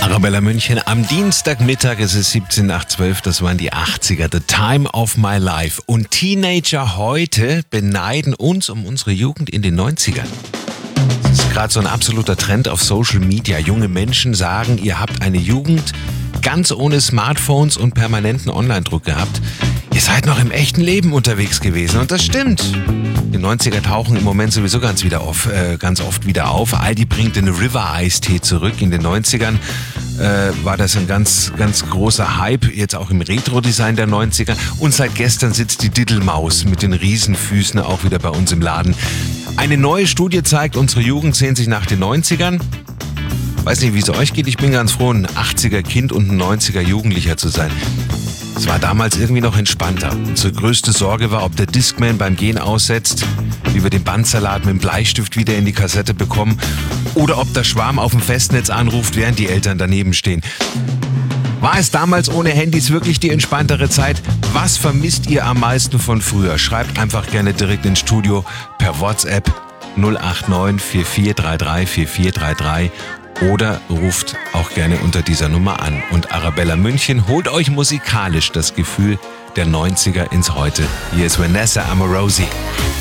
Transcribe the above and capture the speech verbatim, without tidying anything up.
Arabella München am Dienstagmittag, es ist siebzehn nach zwölf, das waren die achtziger, The Time of My Life. Und Teenager heute beneiden uns um unsere Jugend in den neunzigern. Das ist gerade so ein absoluter Trend auf Social Media. Junge Menschen sagen, ihr habt eine Jugend ganz ohne Smartphones und permanenten Online-Druck gehabt. Ihr seid noch im echten Leben unterwegs gewesen und das stimmt. Die neunziger tauchen im Moment sowieso ganz, wieder auf, äh, ganz oft wieder auf. Aldi bringt den River-Eistee zurück. In den neunzigern äh, war das ein ganz, ganz großer Hype, jetzt auch im Retro-Design der neunziger. Und seit gestern sitzt die Diddelmaus mit den Riesenfüßen auch wieder bei uns im Laden. Eine neue Studie zeigt, unsere Jugend sehnt sich nach den neunzigern. Weiß nicht, wie es euch geht. Ich bin ganz froh, ein achtziger Kind und ein neunziger Jugendlicher zu sein. Es war damals irgendwie noch entspannter. Unsere größte Sorge war, ob der Discman beim Gehen aussetzt, wie wir den Bandsalat mit dem Bleistift wieder in die Kassette bekommen oder ob der Schwarm auf dem Festnetz anruft, während die Eltern daneben stehen. War es damals ohne Handys wirklich die entspanntere Zeit? Was vermisst ihr am meisten von früher? Schreibt einfach gerne direkt ins Studio per WhatsApp null acht neun vier vier drei drei vier vier drei drei oder ruft auch gerne unter dieser Nummer an. Und Arabella München holt euch musikalisch das Gefühl der neunziger ins Heute. Hier ist Vanessa Amorosi.